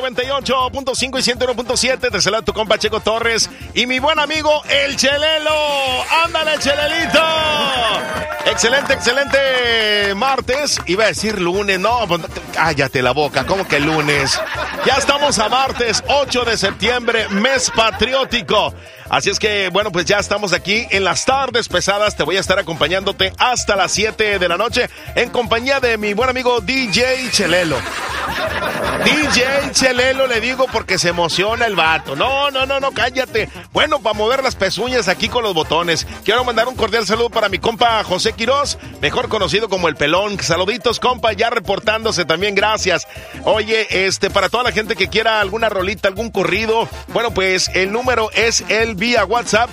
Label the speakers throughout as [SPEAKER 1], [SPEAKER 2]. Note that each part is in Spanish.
[SPEAKER 1] 98.5 y 101.7, te saluda tu compa Checo Torres y mi buen amigo El Chelelo. ¡Ándale, Chelelito! Excelente martes. Iba a decir lunes, no, cállate la boca, ¿cómo que lunes? Ya estamos a martes 8 de septiembre, mes patriótico. Así es que, bueno, pues ya estamos aquí en las tardes pesadas. Te voy a estar acompañándote hasta las 7 de la noche en compañía de mi buen amigo DJ Chelelo. DJ Chelelo le digo porque se emociona el vato. No, cállate. Bueno, para mover las pezuñas aquí con los botones. Quiero mandar un cordial saludo para mi compa José Quirós, mejor conocido como El Pelón. Saluditos, compa, ya reportándose también, gracias. Oye, para toda la gente que quiera alguna rolita, algún corrido, bueno, pues el número es el vía WhatsApp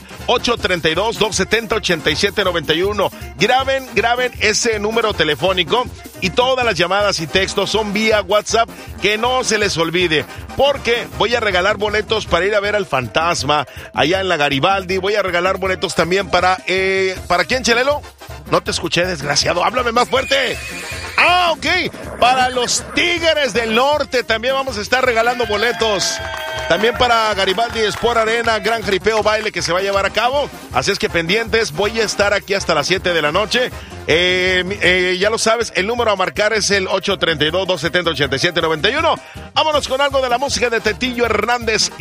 [SPEAKER 1] 832-270-8791. Graben ese número telefónico y todas las llamadas y textos son vía WhatsApp, que no se les olvide, porque voy a regalar boletos para ir a ver al Fantasma allá en la Garibaldi. Voy a regalar boletos también ¿para quién, Chelelo? No te escuché, desgraciado, háblame más fuerte. Ah, ok, para los Tigres del Norte también vamos a estar regalando boletos. También para Garibaldi Sport Arena, gran jaripeo baile que se va a llevar a cabo. Así es que pendientes, voy a estar aquí hasta las 7 de la noche. Ya lo sabes, el número a marcar es el 832-270-8791. Vámonos con algo de la música de Tetillo Hernández.